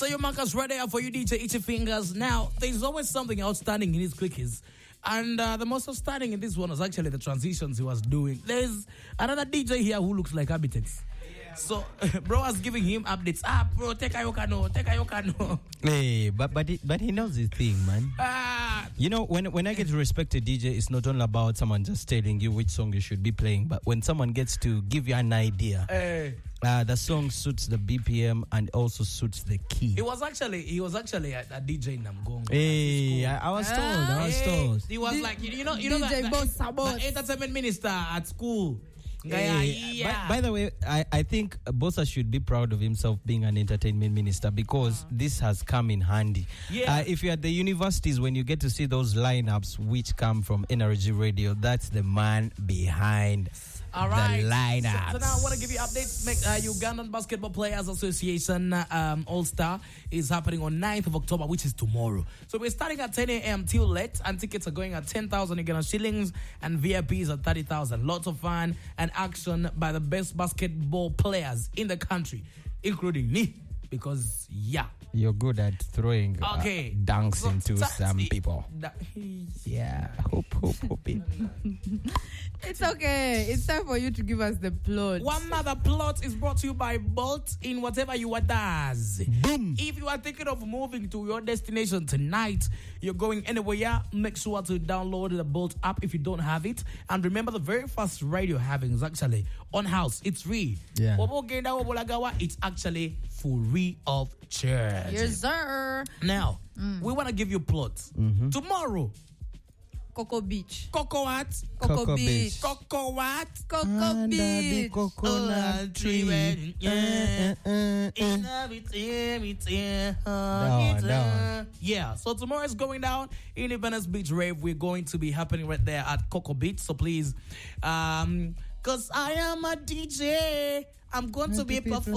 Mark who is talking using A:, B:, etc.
A: So your markers right there for you, DJ Itchy Fingers. Now, there's always something outstanding in his quickies. And the most outstanding in this one was actually the transitions he was doing. There's another DJ here who looks like Habitex. So, bro was giving him updates. Bro, take a yokano.
B: Hey, but he knows his thing, man. You know, when I get to respect a DJ, it's not only about someone just telling you which song you should be playing, but when someone gets to give you an idea, the song suits the BPM and also suits the key.
A: He was actually a DJ in Namgongo.
B: Hey, I was told.
A: He was like, you know
C: DJ
A: the entertainment minister at school.
B: By the way, I think Bossa should be proud of himself being an entertainment minister because this has come in handy. If you're at the universities, when you get to see those lineups which come from NRG Radio, that's the man behind the lineups.
A: So now I want to give you updates. Ugandan Basketball Players Association All-Star is happening on 9th of October, which is tomorrow. So we're starting at 10 a.m. till late, and tickets are going at 10,000 Uganda shillings, and VIPs at 30,000. Lots of fun and action by the best basketball players in the country, including me, because
B: you're good at throwing dunks into some people. Hope it.
C: It's okay. It's time for you to give us the plot.
A: One Mother Plot is brought to you by Bolt in whatever you does.
B: Boom.
A: If you are thinking of moving to your destination tonight, you're going anywhere, make sure to download the Bolt app if you don't have it. And remember, the very first radio having is actually on house. It's free.
B: Yeah.
A: It's actually free of charge.
C: Yes, sir.
A: Now, we want to give you plots. Tomorrow,
C: Coco Beach.
A: Coco what?
C: Coco Beach.
A: Coco what?
C: Coco Beach.
B: The coconut tree.
A: Yeah, so tomorrow is going down Independence Beach Rave. We're going to be happening right there at Coco Beach. So please, because I am a DJ, I'm going to be performing.